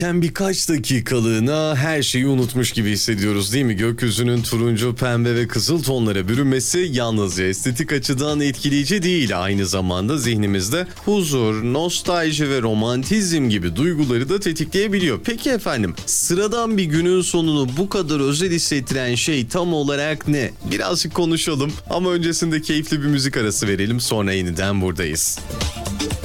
Birkaç dakikalığına her şeyi unutmuş gibi hissediyoruz değil mi? Gökyüzünün turuncu, pembe ve kızıl tonlara bürünmesi yalnızca estetik açıdan etkileyici değil, aynı zamanda zihnimizde huzur, nostalji ve romantizm gibi duyguları da tetikleyebiliyor. Peki efendim, sıradan bir günün sonunu bu kadar özel hissettiren şey tam olarak ne? Birazcık konuşalım ama öncesinde keyifli bir müzik arası verelim, sonra yeniden buradayız.